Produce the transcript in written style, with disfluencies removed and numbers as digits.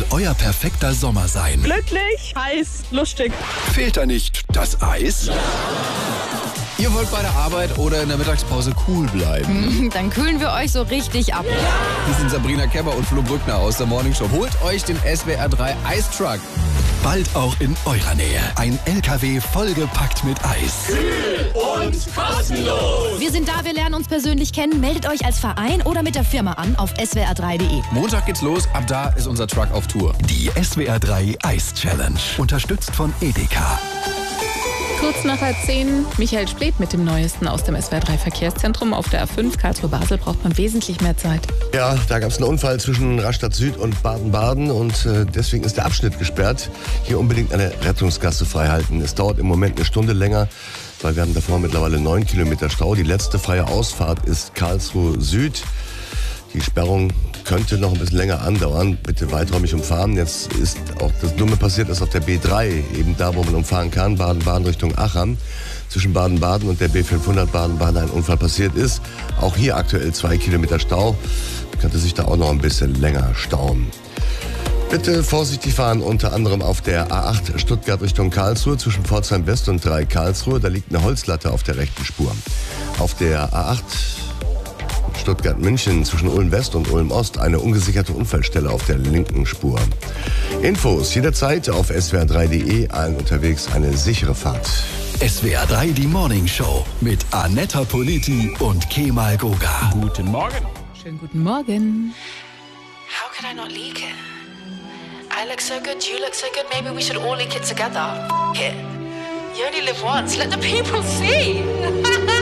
euer perfekter Sommer sein. Glücklich, heiß, lustig. Fehlt da nicht das Eis? Ihr wollt bei der Arbeit oder in der Mittagspause cool bleiben? Dann kühlen wir euch so richtig ab. Wir sind Sabrina Kemmer und Flo Brückner aus der Morning Show. Holt euch den SWR 3 Eistruck. Bald auch in eurer Nähe. Ein LKW vollgepackt mit Eis. Und kostenlos. Wir sind da, wir lernen uns persönlich kennen. Meldet euch als Verein oder mit der Firma an auf swr3.de. Montag geht's los, ab da ist unser Truck auf Tour. Die SWR 3 Eis Challenge. Unterstützt von Edeka. Kurz nach 10, Michael Spleth mit dem Neuesten aus dem SWR3 Verkehrszentrum. Auf der A5 Karlsruhe-Basel braucht man wesentlich mehr Zeit. Ja, da gab es einen Unfall zwischen Rastatt Süd und Baden-Baden und deswegen ist der Abschnitt gesperrt. Hier unbedingt eine Rettungsgasse freihalten. Es dauert im Moment eine Stunde länger, weil wir haben davor mittlerweile 9 Kilometer Stau. Die letzte freie Ausfahrt ist Karlsruhe Süd. Die Sperrung könnte noch ein bisschen länger andauern. Bitte weiträumig umfahren. Jetzt ist auch das Dumme passiert, dass auf der B3, eben da, wo man umfahren kann, Baden-Baden Richtung Achern, zwischen Baden-Baden und der B500 Baden-Baden ein Unfall passiert ist. Auch hier aktuell 2 Kilometer Stau. Könnte sich da auch noch ein bisschen länger stauen. Bitte vorsichtig fahren, unter anderem auf der A8 Stuttgart Richtung Karlsruhe zwischen Pforzheim West und 3 Karlsruhe. Da liegt eine Holzlatte auf der rechten Spur. Auf der A8 Stuttgart-München zwischen Ulm-West und Ulm-Ost eine ungesicherte Unfallstelle auf der linken Spur. Infos jederzeit auf swr3.de, allen unterwegs eine sichere Fahrt. SWR 3 die Morning Show mit Annetta Politi und Kemal Goga. Guten Morgen. Schönen guten Morgen. How could I not leak it? I look so good, you look so good, maybe we should all leak it together. F it. You only live once, let the people see.